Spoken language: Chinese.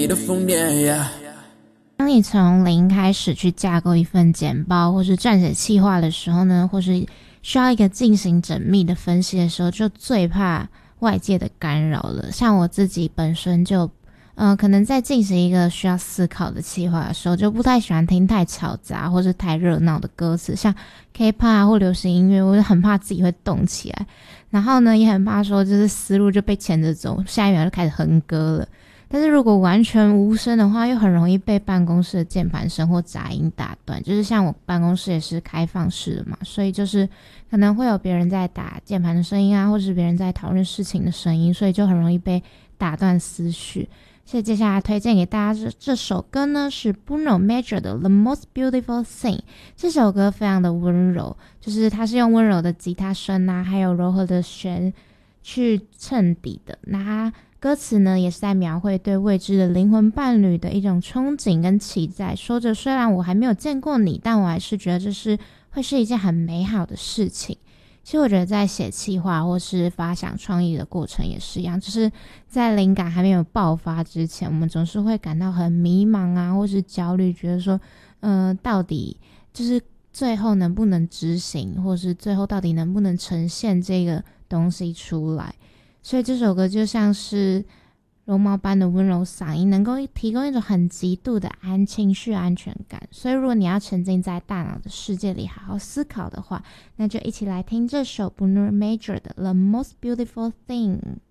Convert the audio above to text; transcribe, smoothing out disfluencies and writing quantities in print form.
当你从零开始去架构一份简报或是撰写企划的时候呢，或是需要一个进行缜密的分析的时候，就最怕外界的干扰了。像我自己本身就可能在进行一个需要思考的企划的时候，就不太喜欢听太嘈杂或是太热闹的歌词，像 K-pop 或流行音乐，我就很怕自己会动起来。然后呢，也很怕说就是思路就被牵着走，下一秒就开始哼歌了。但是如果完全无声的话，又很容易被办公室的键盘声或杂音打断。就是像我办公室也是开放式的嘛，所以就是可能会有别人在打键盘的声音啊，或是别人在讨论事情的声音，所以就很容易被打断思绪。所以接下来推荐给大家这首歌呢，是 Bruno Major 的 The Most Beautiful Thing。 这首歌非常的温柔，就是它是用温柔的吉他声啊，还有柔和的弦去衬底的。那它歌词呢，也是在描绘对未知的灵魂伴侣的一种憧憬跟期待，说着虽然我还没有见过你，但我还是觉得这会是一件很美好的事情。其实我觉得在写企划或是发想创意的过程也是一样，就是在灵感还没有爆发之前，我们总是会感到很迷茫啊，或是焦虑，觉得说到底就是最后能不能执行，或是最后到底能不能呈现这个东西出来。所以这首歌就像是绒毛般的温柔嗓音，能够提供一种很极度的情绪安全感。所以如果你要沉浸在大脑的世界里好好思考的话，那就一起来听这首 Bruno Major 的 The Most Beautiful Thing。